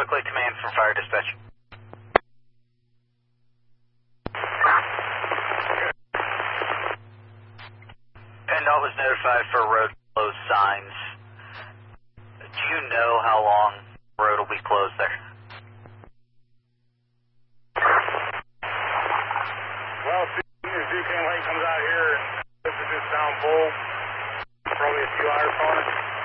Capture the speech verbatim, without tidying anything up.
quickly, command from fire dispatch. PennDOT was notified for road closed signs. Do you know how long the road will be closed there? Well, as soon as Duquesne Lake comes out here, this is just down full, probably a few hours on it.